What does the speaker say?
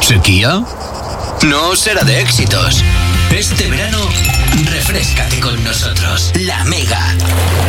¿Sequía? No será de éxitos. Este verano, refréscate con nosotros. La Mega.